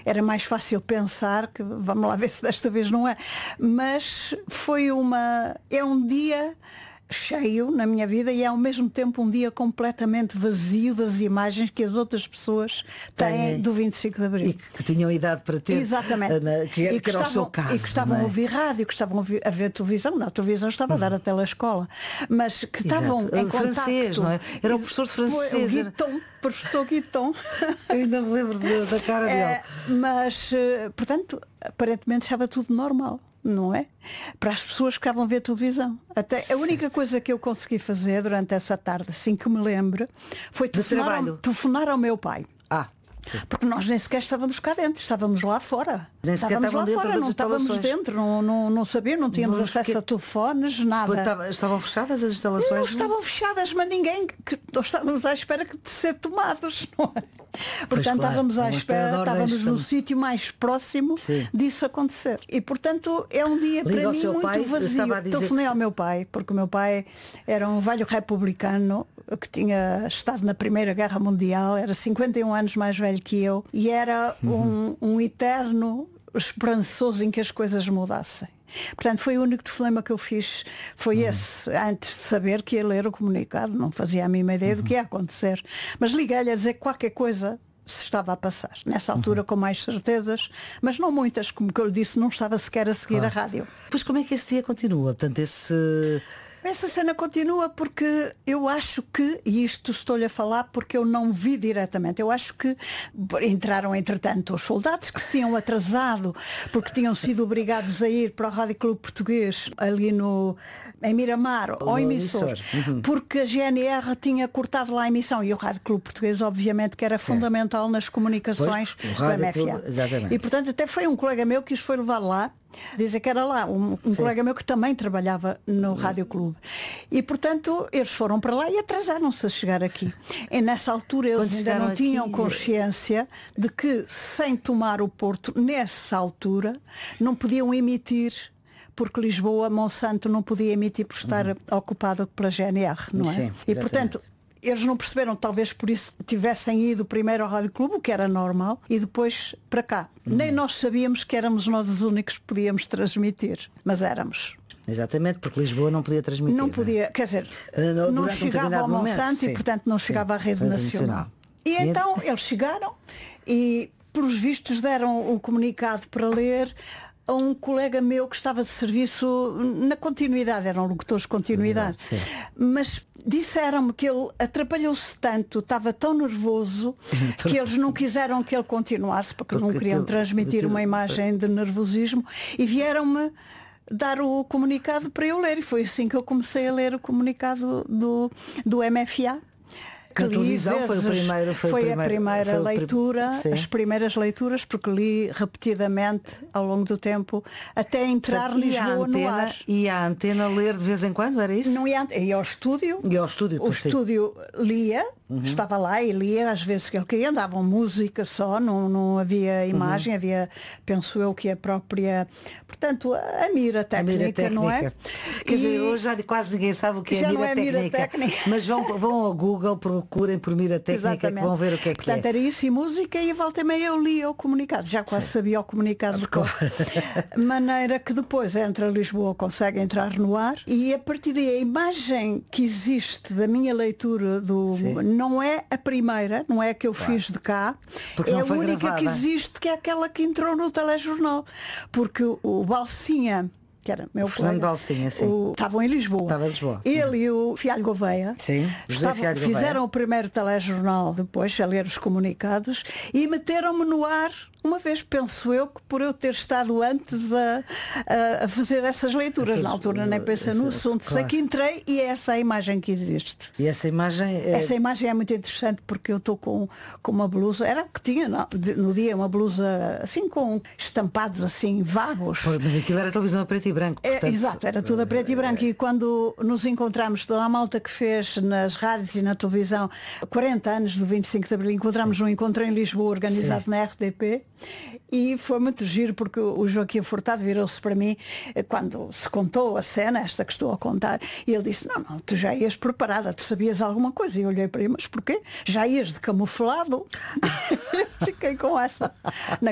era mais fácil pensar que vamos lá ver se desta vez não é. Mas é um dia cheio na minha vida e é ao mesmo tempo um dia completamente vazio das imagens que as outras pessoas têm do 25 de Abril. E que tinham idade para ter. Exatamente. Que era o seu caso. E que estavam a ouvir rádio, que estavam a ver televisão. Na televisão estava a dar a telescola. Mas que estavam em francês, contacto. Não é? Era o professor de francês. Professor Guiton. Eu ainda me lembro da cara dele. Mas, portanto, aparentemente estava tudo normal. Não é? Para as pessoas que estavam a ver televisão. Até a única coisa que eu consegui fazer durante essa tarde, assim que me lembro, foi telefonar ao meu pai. Sim. Porque nós nem sequer estávamos cá dentro, estávamos lá fora. Nem sequer estavam dentro das não estávamos dentro, não sabia, não tínhamos acesso a telefones, nada. Estavam fechadas as instalações? Não estavam fechadas, mas nós estávamos à espera de ser tomados, não é? Portanto, estávamos à espera, estávamos no sítio mais próximo disso acontecer. E portanto é um dia para mim muito vazio. Telefonei ao meu pai, porque o meu pai era um velho republicano que tinha estado na Primeira Guerra Mundial, era 51 anos mais velho que eu, e era um eterno esperançoso em que as coisas mudassem. Portanto, foi o único telefonema que eu fiz, foi esse, antes de saber que ia ler o comunicado, não fazia a mínima ideia do que ia acontecer. Mas liguei-lhe a dizer que qualquer coisa se estava a passar. Nessa altura, com mais certezas, mas não muitas, como que eu lhe disse, não estava sequer a seguir a rádio. Pois como é que esse dia continua? Portanto, essa cena continua porque eu acho que, e isto estou-lhe a falar porque eu não vi diretamente, eu acho que entraram entretanto os soldados que se tinham atrasado porque tinham sido obrigados a ir para o Rádio Clube Português ali em Miramar, ao emissor, porque a GNR tinha cortado lá a emissão e o Rádio Clube Português obviamente que era fundamental nas comunicações do MFA. E portanto até foi um colega meu que os foi levar lá. Dizer que era lá um colega meu que também trabalhava no Rádio Clube. E portanto eles foram para lá e atrasaram-se a chegar aqui. E nessa altura eles ainda não tinham consciência de que sem tomar o Porto, nessa altura, não podiam emitir, porque Lisboa, Monsanto não podia emitir por estar ocupado pela GNR, não é? Sim, e portanto eles não perceberam, talvez por isso tivessem ido primeiro ao Rádio Clube, o que era normal, e depois para cá. Nem nós sabíamos que éramos nós os únicos que podíamos transmitir, mas éramos. Exatamente, porque Lisboa não podia transmitir. Não podia, quer dizer, não chegava ao Monsanto e portanto não chegava à Rede Nacional. E então eles chegaram e, pelos vistos, deram o comunicado para ler a um colega meu que estava de serviço na continuidade, eram locutores de continuidade. Mas disseram-me que ele atrapalhou-se tanto, estava tão nervoso que eles não quiseram que ele continuasse porque não queriam transmitir uma imagem de nervosismo e vieram-me dar o comunicado para eu ler e foi assim que eu comecei a ler o comunicado do MFA. Que televisão foi a primeira leitura, as primeiras leituras, porque li repetidamente ao longo do tempo, até entrar Lisboa no ar. E a antena ler de vez em quando, era isso? Não ia ao estúdio. O estúdio lia, estava lá e lia às vezes que ele queria, davam música só, não havia imagem, havia, penso eu, que a própria, portanto, a mira técnica, não é? Quer dizer, hoje já quase ninguém sabe o que é a mira técnica. Mas vão ao Google, procurem por mira técnica que vão ver o que é que portanto, era isso e música, e a volta e meia eu lia o comunicado, já quase sabia o comunicado de cor. Maneira que depois entra Lisboa, consegue entrar no ar, e a partir daí a imagem que existe da minha leitura não é a primeira, não é a que eu fiz de cá, é a única que existe, que é aquela que entrou no telejornal, porque o Balsinha, que era meu Fernando colega, Balsinha, estavam em Lisboa. Estava em Lisboa. Ele e o Fialho Gouveia fizeram o primeiro telejornal depois, a ler os comunicados, e meteram-me no ar uma vez, penso eu, que por eu ter estado antes a fazer essas leituras. Na altura nem pensei no assunto. Sei que entrei e é essa a imagem que existe. E essa imagem é muito interessante porque eu estou com uma blusa, era o que tinha no dia, uma blusa assim com estampados assim vagos. Pois, mas aquilo era televisão a preto e branco. Portanto... Exato, era tudo a preto e branco. E quando nos encontramos, toda a malta que fez nas rádios e na televisão 40 anos do 25 de Abril, encontramos um encontro em Lisboa organizado na RTP. E foi muito giro porque o Joaquim Furtado virou-se para mim quando se contou a cena, esta que estou a contar, e ele disse, não, tu já ias preparada, tu sabias alguma coisa. E eu olhei para ele, mas porquê? Já ias de camuflado? Fiquei com essa